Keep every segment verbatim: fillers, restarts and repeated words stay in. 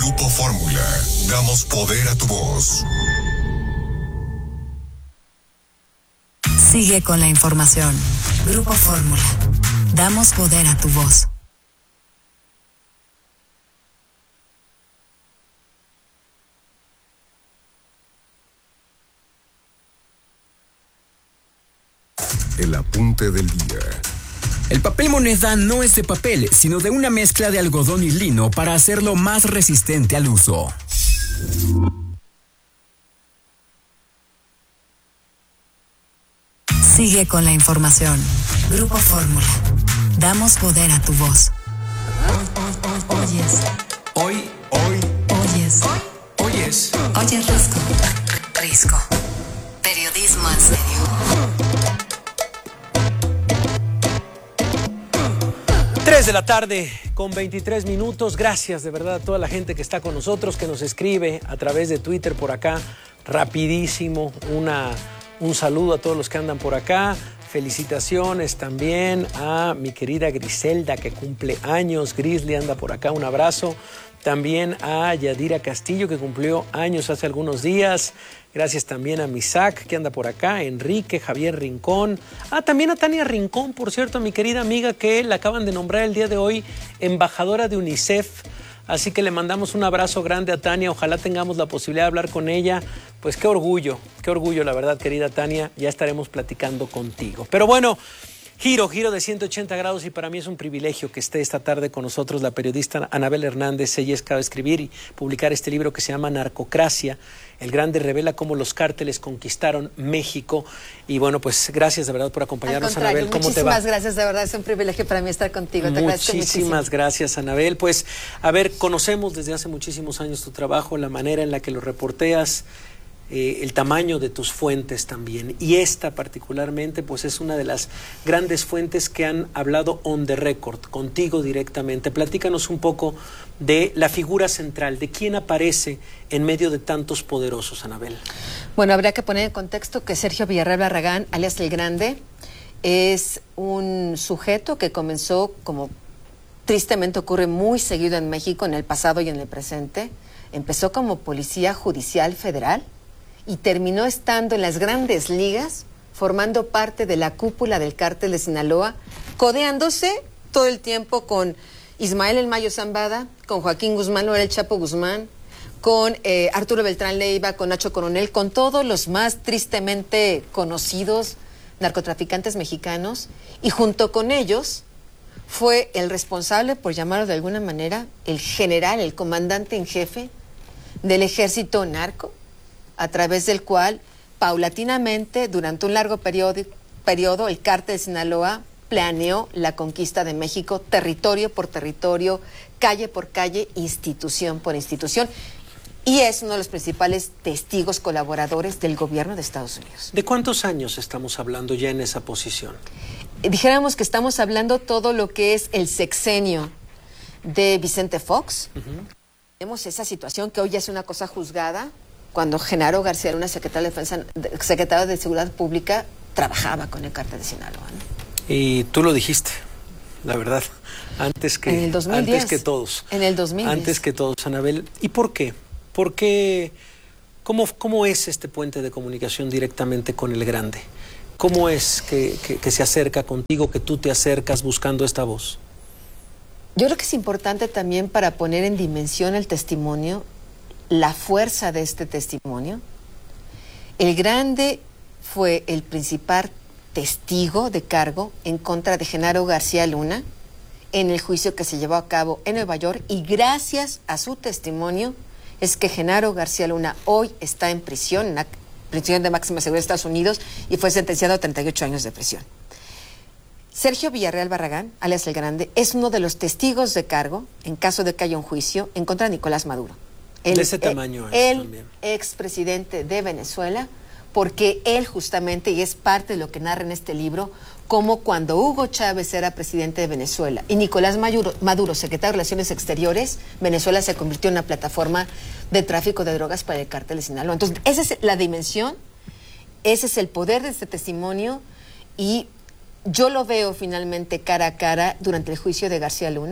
Grupo Fórmula, damos poder a tu voz. Sigue con la información. Grupo Fórmula, damos poder a tu voz. El apunte del día. El papel moneda no es de papel, sino de una mezcla de algodón y lino para hacerlo más resistente al uso. Sigue con la información. Grupo Fórmula, damos poder a tu voz. Oyes. Hoy, hoy, Oyes. oyes. Oyes Risco. Risco. Periodismo en serio. tres de la tarde con veintitrés minutos. Gracias de verdad a toda la gente que está con nosotros, que nos escribe a través de Twitter por acá. Rapidísimo, una, un saludo a todos los que andan por acá. Felicitaciones también a mi querida Griselda, que cumple años. Grizzly anda por acá, un abrazo. También a Yadira Castillo, que cumplió años hace algunos días. Gracias también a Misak, que anda por acá, Enrique, Javier Rincón. Ah, también a Tania Rincón, por cierto, mi querida amiga, que la acaban de nombrar el día de hoy embajadora de UNICEF. Así que le mandamos un abrazo grande a Tania. Ojalá tengamos la posibilidad de hablar con ella. Pues qué orgullo, qué orgullo, la verdad, querida Tania. Ya estaremos platicando contigo. Pero bueno, giro, giro de ciento ochenta grados, y para mí es un privilegio que esté esta tarde con nosotros la periodista Anabel Hernández. Ella acaba de escribir y publicar este libro que se llama Narcocracia. El Grande revela cómo los cárteles conquistaron México. Y bueno, pues gracias de verdad por acompañarnos, Anabel. ¿Cómo te va? Muchísimas gracias, de verdad, es un privilegio para mí estar contigo. Te Muchísimas gracias, Anabel. Pues, a ver, conocemos desde hace muchísimos años tu trabajo, la manera en la que lo reporteas, eh, el tamaño de tus fuentes también. Y esta particularmente, pues es una de las grandes fuentes que han hablado on the record, contigo directamente. Platícanos un poco de la figura central, de quién aparece en medio de tantos poderosos, Anabel. Bueno, habría que poner en contexto que Sergio Villarreal Barragán, alias El Grande, es un sujeto que comenzó, como tristemente ocurre muy seguido en México, en el pasado y en el presente, empezó como policía judicial federal y terminó estando en las grandes ligas, formando parte de la cúpula del cártel de Sinaloa, codeándose todo el tiempo con Ismael El Mayo Zambada, con Joaquín Guzmán, o el Chapo Guzmán, con eh, Arturo Beltrán Leiva, con Nacho Coronel, con todos los más tristemente conocidos narcotraficantes mexicanos, y junto con ellos fue el responsable, por llamarlo de alguna manera, el general, el comandante en jefe del ejército narco, a través del cual paulatinamente, durante un largo periodo, periodo el cártel de Sinaloa planeó la conquista de México, territorio por territorio, calle por calle, institución por institución, y es uno de los principales testigos colaboradores del gobierno de Estados Unidos. ¿De cuántos años estamos hablando ya en esa posición? Dijéramos que estamos hablando todo lo que es el sexenio de Vicente Fox. Uh-huh. Tenemos esa situación que hoy ya es una cosa juzgada, cuando Genaro García Luna, secretario de Defensa, secretario de Seguridad Pública, trabajaba con el cártel de Sinaloa, ¿no? Y tú lo dijiste, la verdad, antes que, en el dos mil diez, antes que todos. En el dos mil diez. Antes que todos, Anabel. ¿Y por qué? ¿Por qué? ¿Cómo, cómo es este puente de comunicación directamente con el Grande? ¿Cómo es que, que, que se acerca contigo, que tú te acercas buscando esta voz? Yo creo que es importante también, para poner en dimensión el testimonio, la fuerza de este testimonio. El Grande fue el principal testigo de cargo en contra de Genaro García Luna en el juicio que se llevó a cabo en Nueva York, y gracias a su testimonio es que Genaro García Luna hoy está en prisión, en la prisión de máxima seguridad de Estados Unidos, y fue sentenciado a treinta y ocho años de prisión. Sergio Villarreal Barragán, alias El Grande, es uno de los testigos de cargo en caso de que haya un juicio en contra de Nicolás Maduro. El, de ese tamaño el, es el también. expresidente de Venezuela, porque él justamente, y es parte de lo que narra en este libro, como cuando Hugo Chávez era presidente de Venezuela y Nicolás Maduro, Maduro, secretario de Relaciones Exteriores, Venezuela se convirtió en una plataforma de tráfico de drogas para el cártel de Sinaloa. Entonces, esa es la dimensión, ese es el poder de este testimonio, y yo lo veo finalmente cara a cara durante el juicio de García Luna,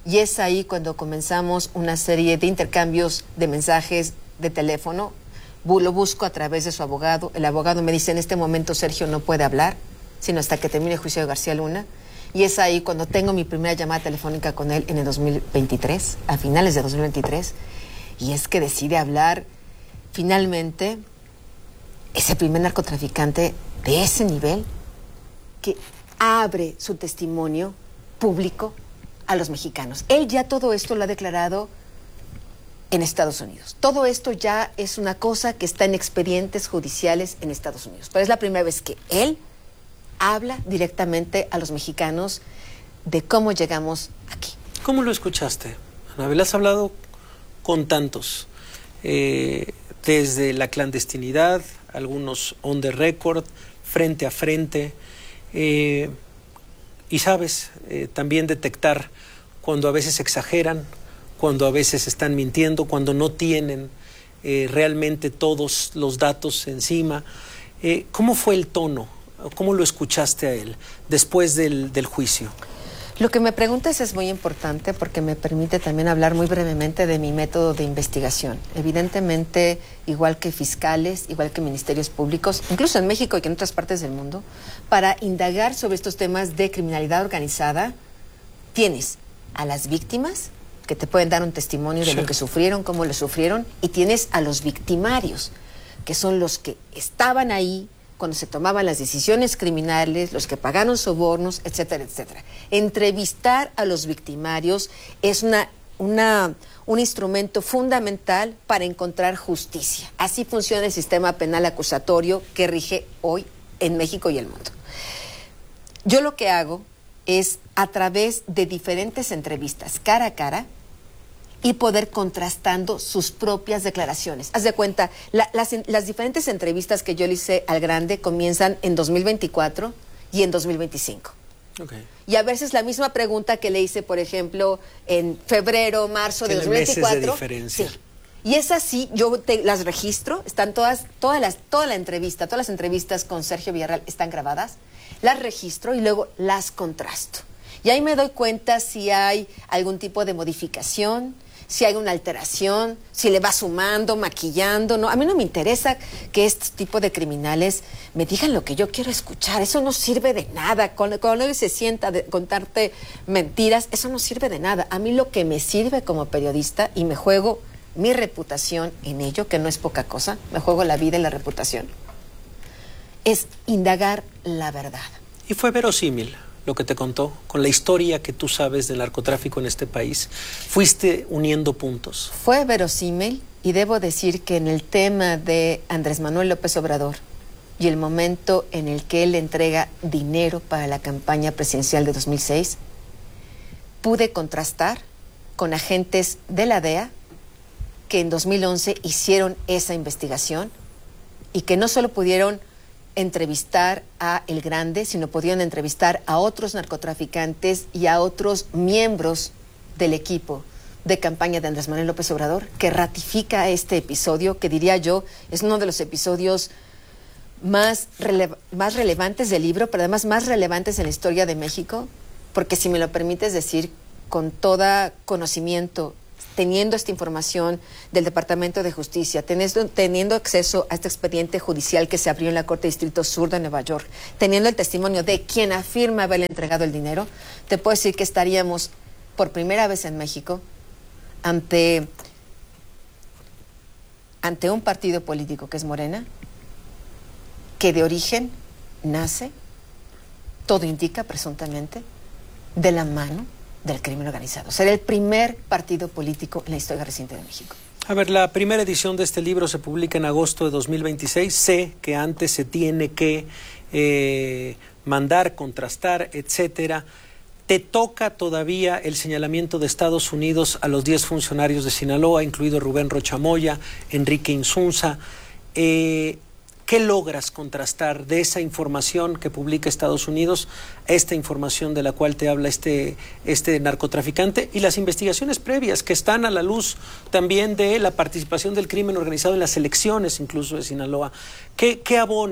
Y es ahí cuando comenzamos una serie de intercambios de mensajes de teléfono. Lo busco a través de su abogado. El abogado me dice, en este momento Sergio no puede hablar, sino hasta que termine el juicio de García Luna. Y es ahí cuando tengo mi primera llamada telefónica con él en el dos mil veintitrés, a finales de dos mil veintitrés. Y es que decide hablar, finalmente, ese primer narcotraficante de ese nivel, que abre su testimonio público a los mexicanos. Él ya todo esto lo ha declarado en Estados Unidos. Todo esto ya es una cosa que está en expedientes judiciales en Estados Unidos. Pero es la primera vez que él habla directamente a los mexicanos de cómo llegamos aquí. ¿Cómo lo escuchaste, Anabel? Has hablado con tantos, eh, desde la clandestinidad, algunos on the record, frente a frente, eh, y sabes eh, también detectar cuando a veces exageran, cuando a veces están mintiendo, cuando no tienen eh, realmente todos los datos encima. Eh, ¿Cómo fue el tono? ¿Cómo lo escuchaste a él después del, del juicio? Lo que me preguntas es muy importante porque me permite también hablar muy brevemente de mi método de investigación. Evidentemente, igual que fiscales, igual que ministerios públicos, incluso en México y en otras partes del mundo, para indagar sobre estos temas de criminalidad organizada, tienes a las víctimas, que te pueden dar un testimonio de sí. lo que sufrieron, cómo lo sufrieron, y tienes a los victimarios, que son los que estaban ahí cuando se tomaban las decisiones criminales, los que pagaron sobornos, etcétera, etcétera. Entrevistar a los victimarios es una, una, un instrumento fundamental para encontrar justicia. Así funciona el sistema penal acusatorio que rige hoy en México y el mundo. Yo lo que hago es, a través de diferentes entrevistas cara a cara, y poder contrastando sus propias declaraciones. Haz de cuenta, la, las, las diferentes entrevistas que yo le hice al Grande comienzan en dos mil veinticuatro y en dos mil veinticinco. Okay. Y a veces la misma pregunta que le hice, por ejemplo, en febrero, marzo de dos mil veinticuatro. Meses de diferencia. Sí. Y es así, yo te, las registro, están todas, todas las, toda la entrevista, todas las entrevistas con Sergio Villarreal están grabadas, las registro y luego las contrasto. Y ahí me doy cuenta si hay algún tipo de modificación, si hay una alteración, si le va sumando, maquillando. No, a mí no me interesa que este tipo de criminales me digan lo que yo quiero escuchar. Eso no sirve de nada. Cuando, cuando él se sienta a contarte mentiras, eso no sirve de nada. A mí lo que me sirve como periodista, y me juego mi reputación en ello, que no es poca cosa, me juego la vida y la reputación, es indagar la verdad. Y fue verosímil lo que te contó, con la historia que tú sabes del narcotráfico en este país. Fuiste uniendo puntos. Fue verosímil, y debo decir que en el tema de Andrés Manuel López Obrador y el momento en el que él le entrega dinero para la campaña presidencial de dos mil seis, pude contrastar con agentes de la D E A que en dos mil once hicieron esa investigación y que no solo pudieron entrevistar a El Grande, sino pudieron entrevistar a otros narcotraficantes y a otros miembros del equipo de campaña de Andrés Manuel López Obrador, que ratifica este episodio, que diría yo es uno de los episodios más, rele más relevantes del libro, pero además más relevantes en la historia de México, porque, si me lo permites decir, con todo conocimiento, teniendo esta información del Departamento de Justicia, teniendo, teniendo acceso a este expediente judicial que se abrió en la Corte de Distrito Sur de Nueva York, teniendo el testimonio de quien afirma haberle entregado el dinero, te puedo decir que estaríamos por primera vez en México ante, ante un partido político que es Morena, que de origen nace, todo indica presuntamente, de la mano del crimen organizado. Será el primer partido político en la historia reciente de México. A ver, la primera edición de este libro se publica en agosto de dos mil veintiséis. Sé que antes se tiene que eh, mandar, contrastar, etcétera. ¿Te toca todavía el señalamiento de Estados Unidos a los diez funcionarios de Sinaloa, incluido Rubén Rocha Moya, Enrique Insunza? Eh, ¿Qué logras contrastar de esa información que publica Estados Unidos a esta información de la cual te habla este, este narcotraficante, y las investigaciones previas que están a la luz también de la participación del crimen organizado en las elecciones incluso de Sinaloa? ¿Qué, qué abona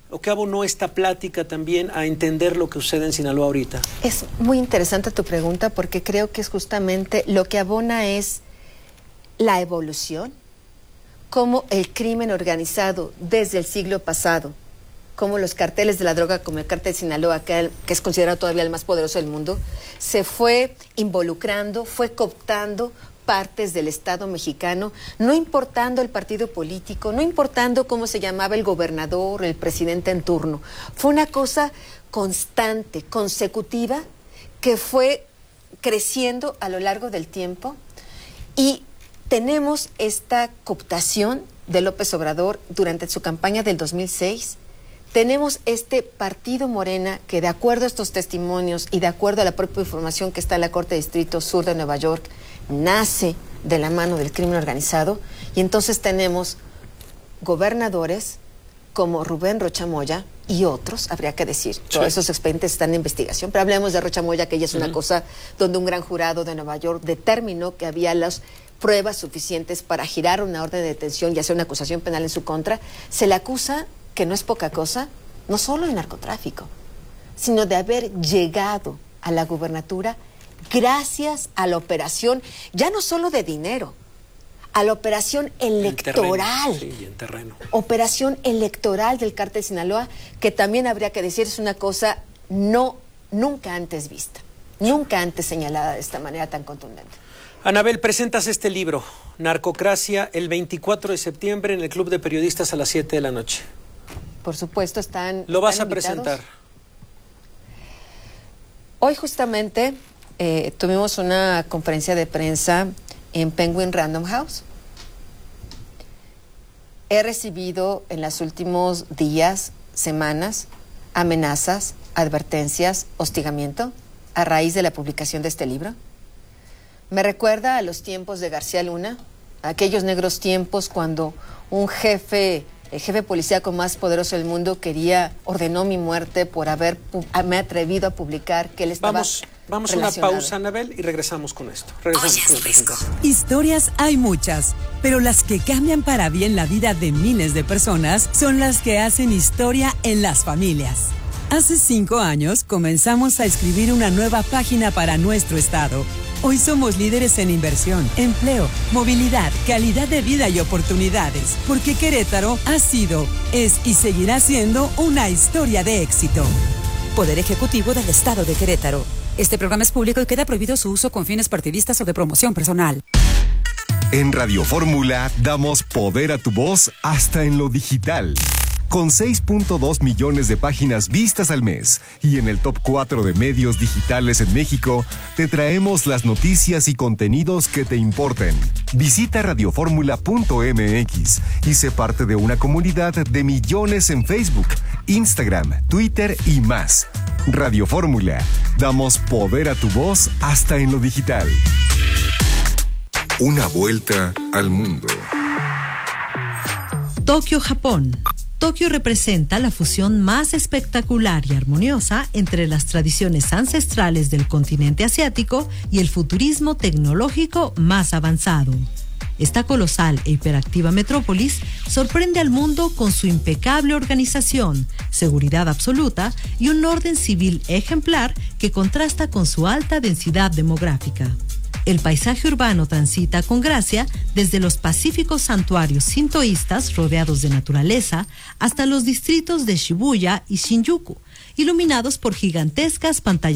o qué abonó esta plática también a entender lo que sucede en Sinaloa ahorita? Es muy interesante tu pregunta porque creo que es justamente lo que abona es la evolución, cómo el crimen organizado desde el siglo pasado, como los carteles de la droga, como el cártel de Sinaloa, que, que es considerado todavía el más poderoso del mundo, se fue involucrando, fue cooptando partes del Estado mexicano, no importando el partido político, no importando cómo se llamaba el gobernador, el presidente en turno. Fue una cosa constante, consecutiva, que fue creciendo a lo largo del tiempo, y tenemos esta cooptación de López Obrador durante su campaña del dos mil seis. Tenemos este partido Morena que, de acuerdo a estos testimonios y de acuerdo a la propia información que está en la Corte de Distrito Sur de Nueva York, nace de la mano del crimen organizado. Y entonces tenemos gobernadores como Rubén Rocha Moya y otros, habría que decir, sí. Todos esos expedientes están en investigación, pero hablemos de Rocha Moya, que ya es una uh-huh. cosa donde un gran jurado de Nueva York determinó que había las pruebas suficientes para girar una orden de detención y hacer una acusación penal en su contra. Se le acusa, que no es poca cosa, no solo el narcotráfico, sino de haber llegado a la gubernatura gracias a la operación, ya no solo de dinero, a la operación electoral. En terreno, sí, en terreno. Operación electoral del cártel de Sinaloa, que también habría que decir es una cosa no, nunca antes vista, nunca antes señalada de esta manera tan contundente. Anabel, presentas este libro, Narcocracia, el veinticuatro de septiembre en el Club de Periodistas a las siete de la noche. Por supuesto, están ¿Lo vas están a presentar? Hoy justamente eh, tuvimos una conferencia de prensa en Penguin Random House. He recibido en los últimos días, semanas, amenazas, advertencias, hostigamiento a raíz de la publicación de este libro. Me recuerda a los tiempos de García Luna, a aquellos negros tiempos cuando un jefe, el jefe policíaco más poderoso del mundo, quería, ordenó mi muerte por haber me atrevido a publicar que él estaba Vamos, vamos a una pausa, Anabel, y regresamos con esto. Regresamos con fresco. Historias hay muchas, pero las que cambian para bien la vida de miles de personas son las que hacen historia en las familias. Hace cinco años comenzamos a escribir una nueva página para nuestro estado. Hoy somos líderes en inversión, empleo, movilidad, calidad de vida y oportunidades, porque Querétaro ha sido, es y seguirá siendo una historia de éxito. Poder Ejecutivo del Estado de Querétaro. Este programa es público y queda prohibido su uso con fines partidistas o de promoción personal. En Radio Fórmula damos poder a tu voz hasta en lo digital. Con seis punto dos millones de páginas vistas al mes y en el top cuatro de medios digitales en México, te traemos las noticias y contenidos que te importen. Visita radioformula punto m x y sé parte de una comunidad de millones en Facebook, Instagram, Twitter y más. Radio Fórmula, damos poder a tu voz hasta en lo digital. Una vuelta al mundo. Tokio, Japón. Tokio representa la fusión más espectacular y armoniosa entre las tradiciones ancestrales del continente asiático y el futurismo tecnológico más avanzado. Esta colosal e hiperactiva metrópolis sorprende al mundo con su impecable organización, seguridad absoluta y un orden civil ejemplar que contrasta con su alta densidad demográfica. El paisaje urbano transita con gracia desde los pacíficos santuarios sintoístas rodeados de naturaleza hasta los distritos de Shibuya y Shinjuku, iluminados por gigantescas pantallas